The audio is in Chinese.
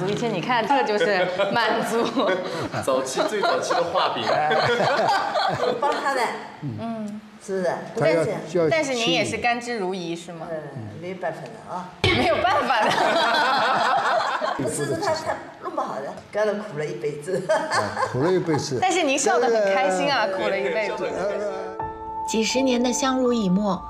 足一切。你看这个就是满足。 最早期的画饼。 帮他的，是不是？ 但是您也是甘之如饴是吗？ 没有办法的啊。 没有办法的。 是他弄不好的，干了苦了一辈子。 苦了一辈子。 但是您笑得很开心啊，苦了一辈子。 几十年的相濡以沫，